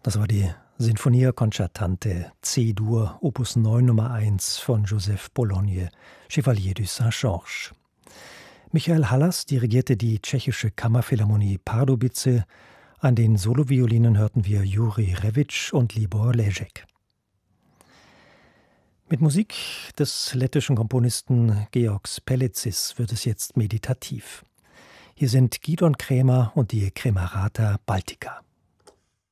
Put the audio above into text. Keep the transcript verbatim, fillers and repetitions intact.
Das war die Sinfonia Concertante C-Dur, Opus neun Nummer eins von Joseph Bologne, Chevalier du Saint-Georges. Michael Hallas dirigierte die tschechische Kammerphilharmonie Pardubice. An den Soloviolinen hörten wir Juri Revic und Libor Ležek. Mit Musik des lettischen Komponisten Georgs Pelitzis wird es jetzt meditativ. Hier sind Gidon Kremer und die Kremerata Baltica.